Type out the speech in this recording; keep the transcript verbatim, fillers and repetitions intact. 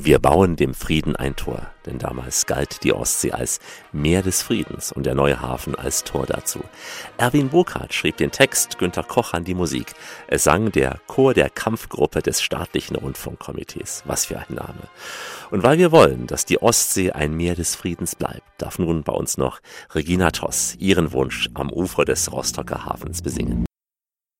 Wir bauen dem Frieden ein Tor, denn damals galt die Ostsee als Meer des Friedens und der neue Hafen als Tor dazu. Erwin Burkhardt schrieb den Text, Günter Koch die Musik. Es sang der Chor der Kampfgruppe des staatlichen Rundfunkkomitees. Was für ein Name. Und weil wir wollen, dass die Ostsee ein Meer des Friedens bleibt, darf nun bei uns noch Regina Toss ihren Wunsch am Ufer des Rostocker Hafens besingen.